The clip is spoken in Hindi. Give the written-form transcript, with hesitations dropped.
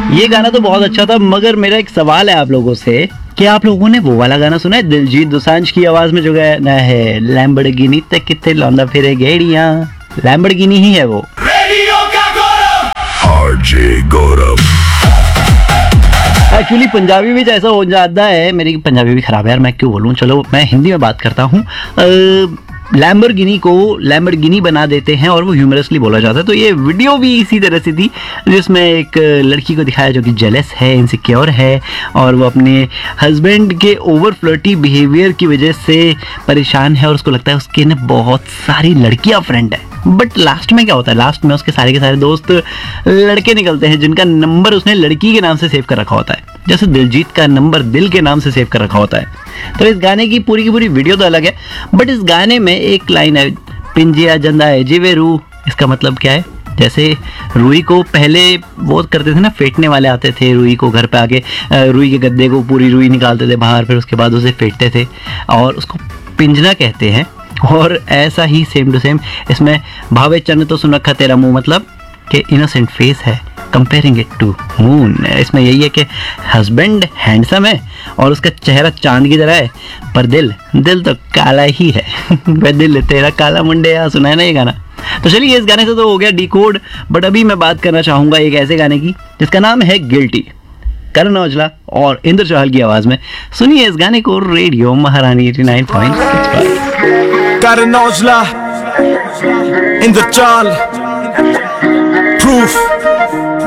ये गाना तो बहुत अच्छा था, मगर मेरा एक सवाल है आप लोगों से कि आप लोगों ने वो वाला गाना सुना है दिलजीत दोसांझ की आवाज में जो गाना है लैम्बोर्गिनी तक कितने लौंदा फिरे गेड़ियां? लैम्बोर्गिनी ही है वो। आरजे गौरव। एक्चुअली पंजाबी भी ऐसा हो जाता है, मेरी पंजाबी भी खराब है यार, मैं क्यों बोलूं, चलो मैं हिंदी में बात करता हूँ। लैम्बोर्गिनी को लैम्बोर्गिनी बना देते हैं और वो ह्यूमरसली बोला जाता है। तो ये वीडियो भी इसी तरह से थी जिसमें एक लड़की को दिखाया जो कि जेलस है, इनसिक्योर है और वो अपने हस्बैंड के ओवर फ्लर्टी बिहेवियर की वजह से परेशान है और उसको लगता है उसके ना बहुत सारी लड़कियां फ्रेंड है। बट लास्ट में क्या होता है, लास्ट में उसके सारे के सारे दोस्त लड़के निकलते हैं जिनका नंबर उसने लड़की के नाम से सेव कर रखा होता है, जैसे दिलजीत का नंबर दिल के नाम से सेव कर रखा होता है। तो इस गाने की पूरी वीडियो तो अलग है, बट इस गाने में एक लाइन है पिंजिया जंदा है जीवे रू। इसका मतलब क्या है, जैसे रुई को पहले वो करते थे ना, फेंटने वाले आते थे रुई को घर पे आके, रुई के गद्दे को पूरी रुई निकालते थे बाहर, फिर उसके बाद उसे फेंटते थे और उसको पिंजना कहते हैं। और ऐसा ही सेम टू सेम इसमें भावे चन्न तो सुन रखा तेरा मुंह, मतलब कि इनोसेंट फेस है, कंपेयरिंग इट टू मून। इसमें यही है कि हस्बैंड हैंडसम है और उसका चेहरा चांद की तरह है, पर दिल तो काला ही है। वह दिल तेरा काला मुंडे, यहाँ सुना है ना ये गाना। तो चलिए इस गाने से तो हो गया डिकोड, बट अभी मैं बात करना चाहूँगा एक ऐसे गाने की जिसका नाम है गिल्टी, करण औजला और इंद्र चाहल की आवाज में। सुनिए इस गाने को रेडियो महारानी 89.6 पर। करण औजला, इंद्र चाहल,